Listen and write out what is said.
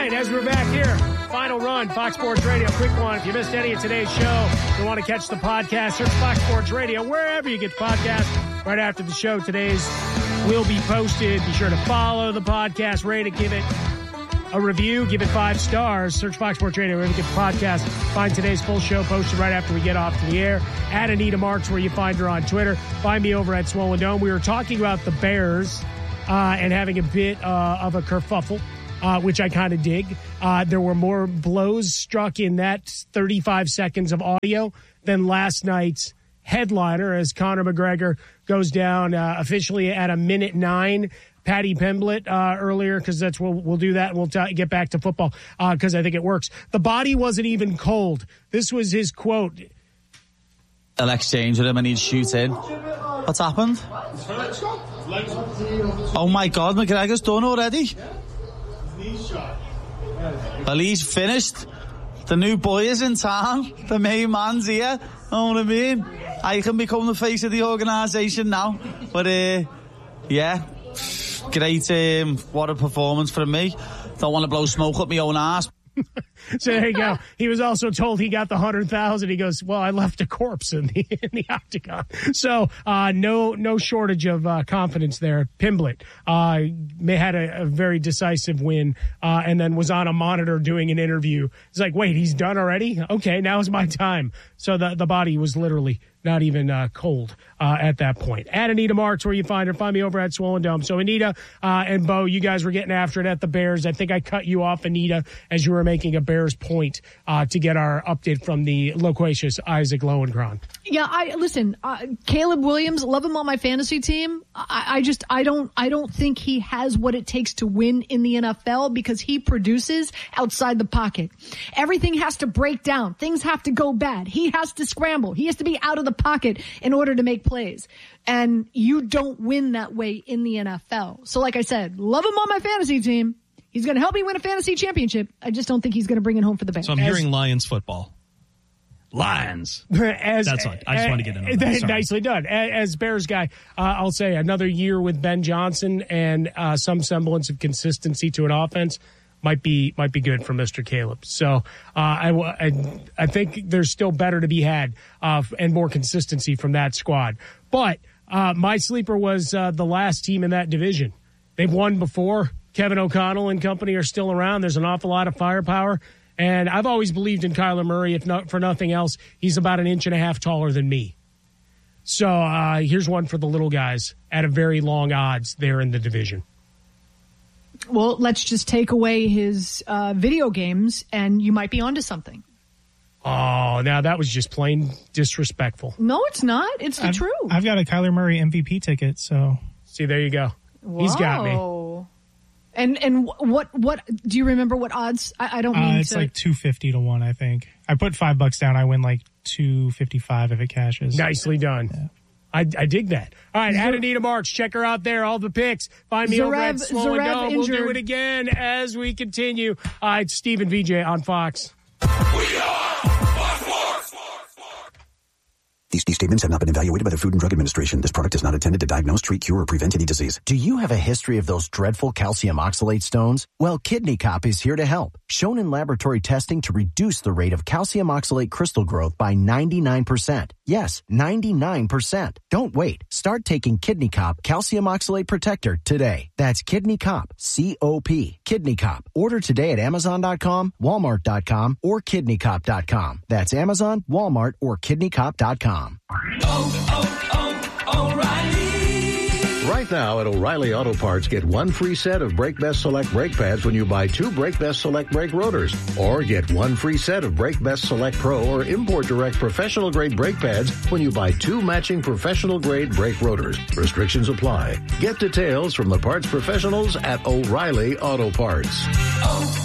right, as we're back here, final run, Fox Sports Radio, quick one. If you missed any of today's show, you want to catch the podcast, search Fox Sports Radio wherever you get the podcast. Right after the show, today's will be posted. Be sure to follow the podcast, rate it, give it a review, give it 5 stars. Search Fox Sports Radio wherever you get the podcast. Find today's full show posted right after we get off to the air. At Anita Marks, where you find her on Twitter. Find me over at Swollen Dome. We were talking about the Bears and having a bit of a kerfuffle, which I kind of dig. There were more blows struck in that 35 seconds of audio than last night's headliner, as Conor McGregor goes down officially at a minute 9. Patty Pimblett earlier, because that's we'll do that, and we'll get back to football because I think it works. The body wasn't even cold. This was his quote. I'll exchange with him and he'd shoot in. What's happened? Oh my God, McGregor's done already? Well, he's finished. The new boy is in town. The main man's here. Know what I mean? I can become the face of the organisation now. But, yeah. Great, what a performance from me. Don't want to blow smoke up my own ass. So there you go. He was also told he got the 100,000. He goes, well, I left a corpse in the octagon. So no shortage of confidence there. Pimblett had a very decisive win and then was on a monitor doing an interview. It's like, wait, he's done already? Okay, now is my time. So the body was literally not even cold at that point. At Anita Marks, where you find her. Find me over at Swollen Dome. So Anita and Bo, you guys were getting after it at the Bears. I think I cut you off, Anita, as you were making a Bears point to get our update from the loquacious Isaac Lowenkron. Yeah, listen, Caleb Williams, love him on my fantasy team. I don't think he has what it takes to win in the NFL because he produces outside the pocket. Everything has to break down. Things have to go bad. He has to scramble. He has to be out of the pocket in order to make plays. And you don't win that way in the NFL. So like I said, love him on my fantasy team. He's going to help me win a fantasy championship. I just don't think he's going to bring it home for the Bears. So I'm hearing Lions football. Lions. That's all. I just want to get in on that. Nicely done. As Bears guy, I'll say another year with Ben Johnson and some semblance of consistency to an offense might be good for Mr. Caleb. So I think there's still better to be had and more consistency from that squad. But my sleeper was the last team in that division. They've won before. Kevin O'Connell and company are still around. There's an awful lot of firepower. And I've always believed in Kyler Murray. If not for nothing else, he's about 1.5 inches taller than me. So here's one for the little guys at a very long odds there in the division. Well, let's just take away his video games, and you might be onto something. Oh, now that was just plain disrespectful. No, it's not. It's the truth. I've got a Kyler Murray MVP ticket, so. See, there you go. Whoa. He's got me. And what do you remember what odds? I don't mean it's like 250 to 1, I think. I put $5 down. I win like 255 if it cashes. Nicely done. Yeah. I dig that. All right, at Anita Marks, check her out there. All the picks. Find me over at Swollen Dome. We'll do it again as we continue. It's Steve and VJ on Fox. We are Fox Sports. These statements have not been evaluated by the Food and Drug Administration. This product is not intended to diagnose, treat, cure, or prevent any disease. Do you have a history of those dreadful calcium oxalate stones? Well, Kidney Cop is here to help. Shown in laboratory testing to reduce the rate of calcium oxalate crystal growth by 99%. Yes, 99%. Don't wait. Start taking Kidney Cop Calcium Oxalate Protector today. That's Kidney Cop, C-O-P, Kidney Cop. Order today at Amazon.com, Walmart.com, or KidneyCop.com. That's Amazon, Walmart, or KidneyCop.com. O'Reilly. Right now at O'Reilly Auto Parts, get one free set of Brake Best Select brake pads when you buy 2 Brake Best Select brake rotors. Or get one free set of Brake Best Select Pro or Import Direct professional grade brake pads when you buy 2 matching professional grade brake rotors. Restrictions apply. Get details from the parts professionals at O'Reilly Auto Parts.